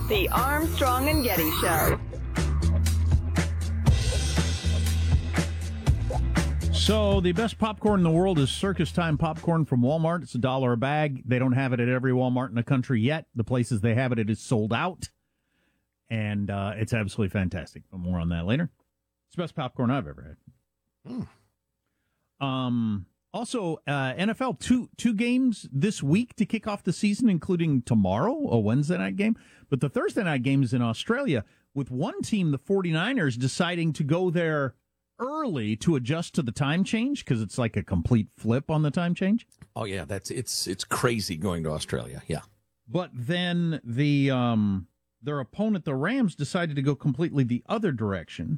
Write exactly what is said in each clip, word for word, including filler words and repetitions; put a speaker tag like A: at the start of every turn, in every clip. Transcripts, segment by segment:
A: The Armstrong and Getty Show.
B: So the best popcorn in the world is Circus Time popcorn from Walmart. It's a dollar a bag. They don't have it at every Walmart in the country yet. The places they have it, it is sold out. And uh, it's absolutely fantastic. But more on that later. It's the best popcorn I've ever had. Mm. Um. Also, uh, N F L, two two games this week to kick off the season, including tomorrow, a Wednesday night game. But the Thursday night game is in Australia, with one team, the 49ers, deciding to go there early to adjust to the time change, because it's like a complete flip on the time change.
C: Oh, yeah, that's it's it's crazy going to Australia, yeah.
B: But then the um, their opponent, the Rams, decided to go completely the other direction.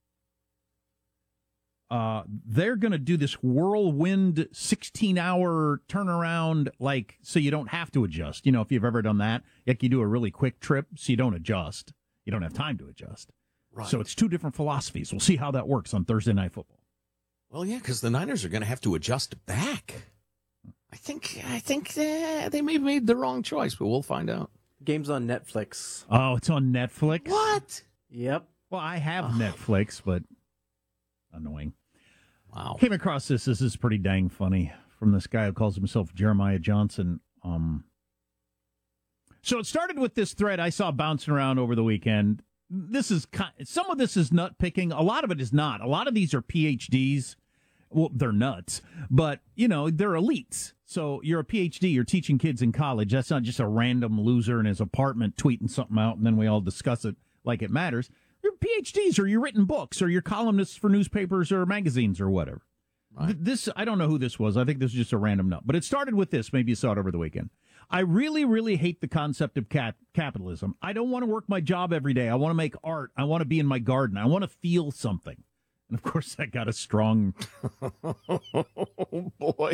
B: Uh, they're going to do this whirlwind sixteen-hour turnaround, like, so you don't have to adjust. You know, if you've ever done that, like you do a really quick trip, so you don't adjust. You don't have time to adjust.
C: Right.
B: So it's two different philosophies. We'll see how that works on Thursday Night Football.
C: Well, yeah, because the Niners are going to have to adjust back. I think I think uh, they may have made the wrong choice, but we'll find out.
D: Game's on Netflix.
B: Oh, it's on Netflix?
C: What?
D: Yep.
B: Well, I have
C: oh.
B: Netflix, but annoying.
C: Wow.
B: Came across this. This is pretty dang funny from this guy who calls himself Jeremiah Johnson. Um, so it started with this thread I saw bouncing around over the weekend. This is some of this is nut picking. A lot of it is not. A lot of these are P H Ds. Well, they're nuts, but you know they're elites. So you're a P H D. You're teaching kids in college. That's not just a random loser in his apartment tweeting something out, and then we all discuss it like it matters. Your P H Ds or your written books or your columnists for newspapers or magazines or whatever. Right. Th- this, I don't know who this was. I think this was just a random note. But it started with this. Maybe you saw it over the weekend. I really, really hate the concept of cap- capitalism. I don't want to work my job every day. I want to make art. I want to be in my garden. I want to feel something. And, of course, that got a strong...
C: oh, boy.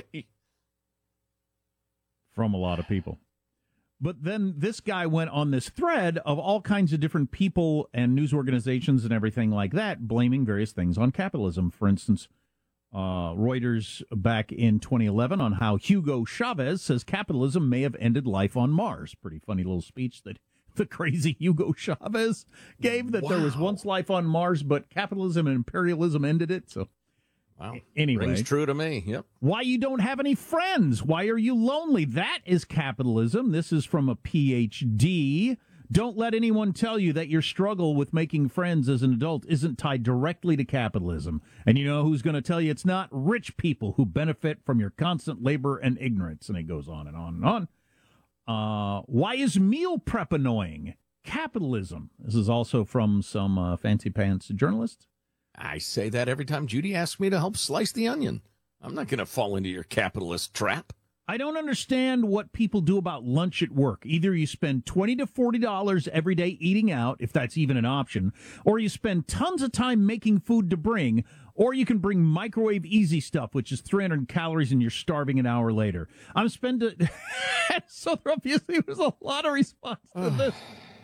B: From a lot of people. But then this guy went on this thread of all kinds of different people and news organizations and everything like that, blaming various things on capitalism. For instance, uh, Reuters back in twenty eleven on how Hugo Chavez says capitalism may have ended life on Mars. Pretty funny little speech that the crazy Hugo Chavez gave, that wow. there was once life on Mars, but capitalism and imperialism ended it. So.
C: Wow.
B: Anyway,
C: rings true to me. Yep.
B: Why you don't have any friends? Why are you lonely? That is capitalism. This is from a P H D. Don't let anyone tell you that your struggle with making friends as an adult isn't tied directly to capitalism. And you know who's going to tell you it's not? Rich people who benefit from your constant labor and ignorance. And it goes on and on and on. Uh, why is meal prep annoying? Capitalism. This is also from some uh, fancy pants journalists.
C: I say that every time Judy asks me to help slice the onion. I'm not going to fall into your capitalist trap.
B: I don't understand what people do about lunch at work. Either you spend twenty to forty dollars every day eating out, if that's even an option, or you spend tons of time making food to bring, or you can bring microwave easy stuff, which is three hundred calories and you're starving an hour later. I'm spending... so obviously there's a lot of response to this.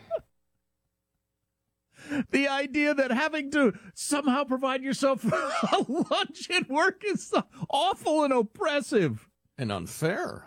B: The idea that having to somehow provide yourself a lunch at work is so awful and oppressive.
C: And unfair.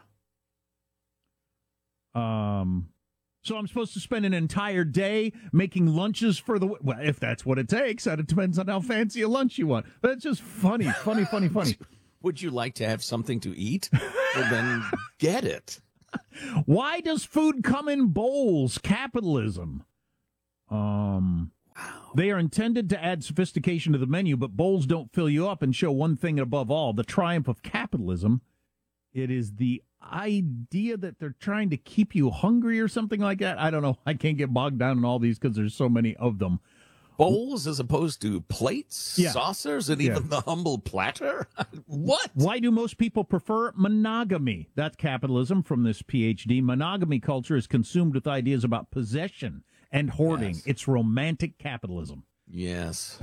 B: Um, so I'm supposed to spend an entire day making lunches for the... Well, if that's what it takes, it depends on how fancy a lunch you want. That's just funny, funny, funny, funny.
C: Would you like to have something to eat? Well, then get it.
B: Why does food come in bowls? Capitalism. Um, wow. They are intended to add sophistication to the menu, but bowls don't fill you up and show one thing above all, the triumph of capitalism. It is the idea that they're trying to keep you hungry or something like that. I don't know. I can't get bogged down in all these because there's so many of them.
C: Bowls as opposed to plates, yeah. saucers, and even yeah. the humble platter? What?
B: Why do most people prefer monogamy? That's capitalism from this P H D. Monogamy culture is consumed with ideas about possession and hoarding. Yes. It's romantic capitalism.
C: Yes.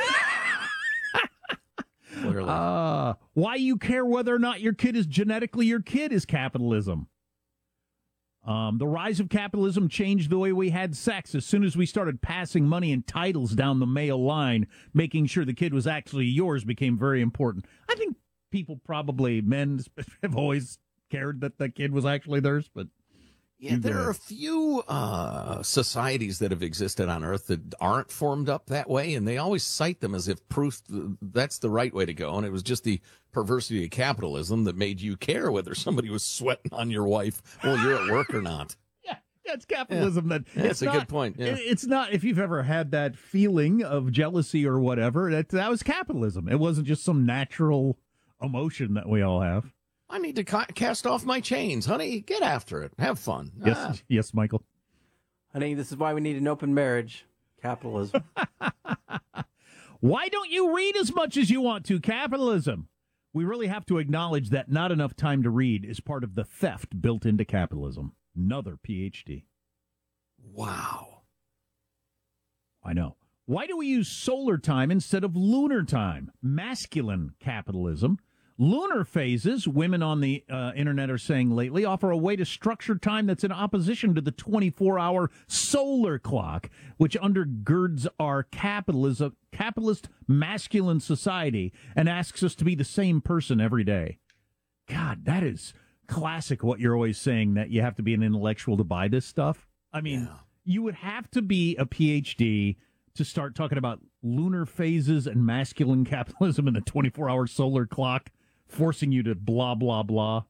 C: Clearly.
B: Uh, why you care whether or not your kid is genetically your kid is capitalism. Um, the rise of capitalism changed the way we had sex. As soon as we started passing money and titles down the male line, making sure the kid was actually yours became very important. I think people probably, men have always cared that the kid was actually theirs, but
C: Yeah,
B: You
C: there
B: did.
C: are a few uh, societies that have existed on Earth that aren't formed up that way, and they always cite them as if proof th- that's the right way to go. And it was just the perversity of capitalism that made you care whether somebody was sweating on your wife while you're at work or not.
B: Yeah, that's capitalism. That
C: Yeah, that's
B: it's
C: a
B: not,
C: good point, yeah.
B: it- It's not, if you've ever had that feeling of jealousy or whatever, that that was capitalism. It wasn't just some natural emotion that we all have.
C: I need to ca- cast off my chains, honey. Get after it. Have fun.
B: Yes,
C: Ah.
B: yes, Michael.
D: Honey, this is why we need an open marriage. Capitalism.
B: Why don't you read as much as you want to? Capitalism. We really have to acknowledge that not enough time to read is part of the theft built into capitalism. Another P H D.
C: Wow.
B: I know. Why do we use solar time instead of lunar time? Masculine capitalism. Lunar phases, women on the uh, internet are saying lately, offer a way to structure time that's in opposition to the twenty-four hour solar clock, which undergirds our capitalism, capitalist masculine society and asks us to be the same person every day. God, that is classic what you're always saying, that you have to be an intellectual to buy this stuff. I mean,
C: Yeah.
B: you would have to be a P H D to start talking about lunar phases and masculine capitalism and the twenty-four hour solar clock forcing you to blah, blah, blah.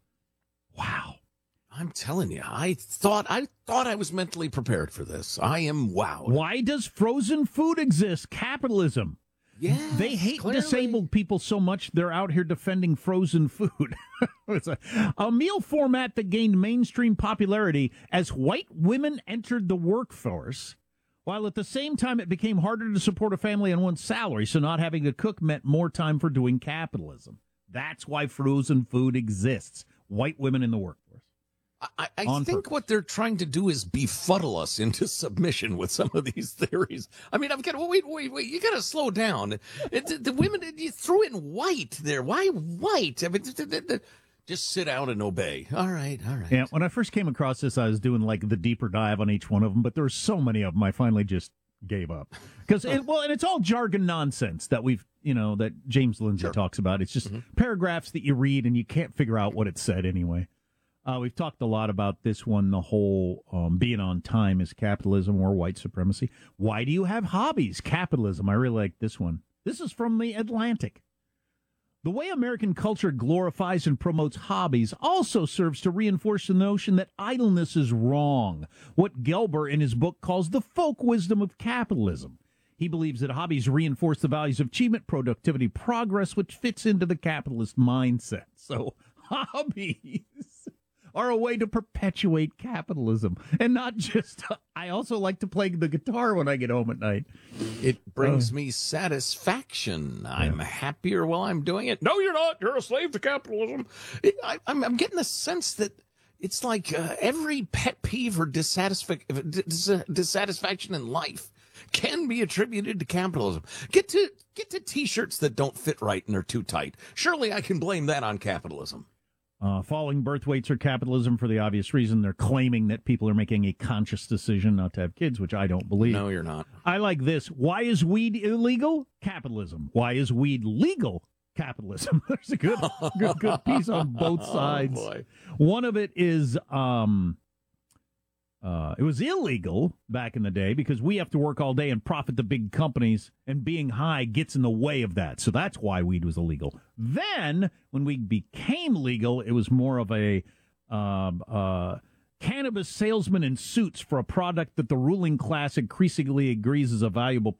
B: Wow.
C: I'm telling you, I thought I thought I was mentally prepared for this. I am wowed.
B: Why does frozen food exist? Capitalism.
C: Yes,
B: They hate
C: clearly.
B: disabled people so much they're out here defending frozen food. It's a, a meal format that gained mainstream popularity as white women entered the workforce, while at the same time it became harder to support a family on one salary, so not having to cook meant more time for doing capitalism. That's why frozen food exists. White women in the workforce.
C: I, I
B: On
C: think
B: purpose.
C: what they're trying to do is befuddle us into submission with some of these theories. I mean, I've got to wait, wait, wait. You got to slow down. It, the, the women, you threw in white there. Why white? I mean, th- th- th- just sit down and obey. All right, all right.
B: Yeah, when I first came across this, I was doing like the deeper dive on each one of them, but there were so many of them, I finally just gave up. Because, well, and it's all jargon nonsense that we've, you know, that James Lindsay
C: Sure.
B: talks about. It's just paragraphs that you read and you can't figure out what it said anyway. Uh, we've talked a lot about this one, the whole um, being on time is capitalism or white supremacy. Why do you have hobbies? Capitalism. I really like this one. This is from the Atlantic. The way American culture glorifies and promotes hobbies also serves to reinforce the notion that idleness is wrong, what Gelber in his book calls the folk wisdom of capitalism. He believes that hobbies reinforce the values of achievement, productivity, progress, which fits into the capitalist mindset. So hobbies are a way to perpetuate capitalism, and not just, I also like to play the guitar when I get home at night.
C: It brings me satisfaction. I'm happier while I'm doing it. No, you're not. You're a slave to capitalism. It, I, I'm, I'm getting the sense that it's like uh, every pet peeve or dissatisfac- dis- dissatisfaction in life can be attributed to capitalism. Get to get to T-shirts that don't fit right and are too tight. Surely I can blame that on capitalism.
B: Uh, falling birth weights are capitalism for the obvious reason. They're claiming that people are making a conscious decision not to have kids, which I don't believe.
C: No, you're not.
B: I like this. Why is weed illegal? Capitalism. Why is weed legal? Capitalism. There's a good, good, good piece on both sides.
C: Oh, boy.
B: One of it is, um, uh, it was illegal back in the day because we have to work all day and profit the big companies, and being high gets in the way of that. So that's why weed was illegal. Then, when weed became legal, it was more of a um, uh, cannabis salesman in suits for a product that the ruling class increasingly agrees is a valuable